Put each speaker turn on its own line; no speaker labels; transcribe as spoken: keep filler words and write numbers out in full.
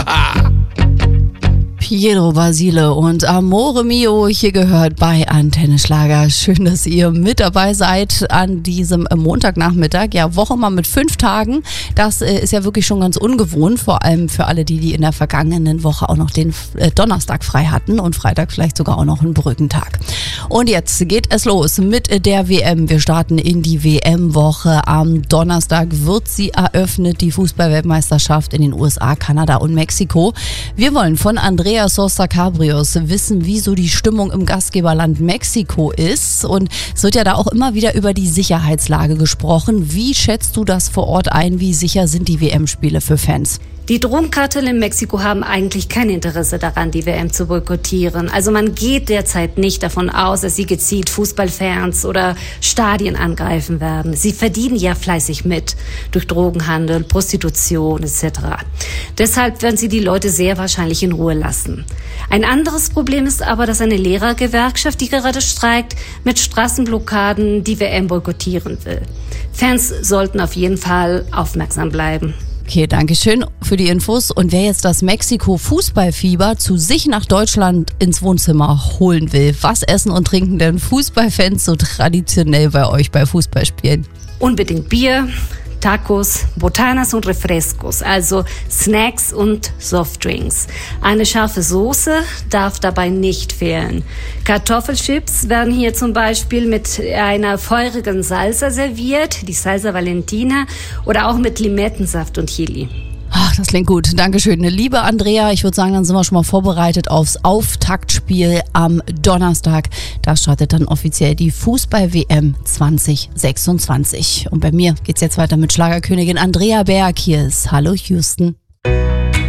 Piero Basile und Amore Mio hier gehört bei Antenne Schlager. Schön, dass ihr mit dabei seid an diesem Montagnachmittag. Ja, Woche mal mit fünf Tagen. Das äh, ist ja wirklich schon ganz ungewohnt, vor allem für alle, die, die in der vergangenen Woche auch noch den äh, Donnerstag frei hatten und Freitag vielleicht sogar auch noch einen Brückentag. Und jetzt geht es los mit der W M. Wir starten in die W M-Woche. Am Donnerstag wird sie eröffnet, die Fußball-Weltmeisterschaft in den U S A, Kanada und Mexiko. Wir wollen von Andrea Sosa Cabrios wissen, wie so die Stimmung im Gastgeberland Mexiko ist. Und es wird ja da auch immer wieder über die Sicherheitslage gesprochen. Wie schätzt du das vor Ort ein? Wie sicher sind die W M-Spiele für Fans?
Die Drogenkartelle in Mexiko haben eigentlich kein Interesse daran, die W M zu boykottieren. Also man geht derzeit nicht davon aus, dass sie gezielt Fußballfans oder Stadien angreifen werden. Sie verdienen ja fleißig mit durch Drogenhandel, Prostitution et cetera. Deshalb werden sie die Leute sehr wahrscheinlich in Ruhe lassen. Ein anderes Problem ist aber, dass eine Lehrergewerkschaft, die gerade streikt, mit Straßenblockaden die W M boykottieren will. Fans sollten auf jeden Fall aufmerksam bleiben.
Okay, danke schön für die Infos. Und wer jetzt das Mexiko-Fußballfieber zu sich nach Deutschland ins Wohnzimmer holen will, was essen und trinken denn Fußballfans so traditionell bei euch bei Fußballspielen?
Unbedingt Bier, Tacos, Botanas und Refrescos, also Snacks und Softdrinks. Eine scharfe Soße darf dabei nicht fehlen. Kartoffelchips werden hier zum Beispiel mit einer feurigen Salsa serviert, die Salsa Valentina, oder auch mit Limettensaft und Chili.
Ach, das klingt gut. Dankeschön. Liebe Andrea, ich würde sagen, dann sind wir schon mal vorbereitet aufs Auftaktspiel am Donnerstag. Da startet dann offiziell die Fußball-W M zwanzig sechsundzwanzig. Und bei mir geht's jetzt weiter mit Schlagerkönigin Andrea Berg. Hier ist Hallo Houston.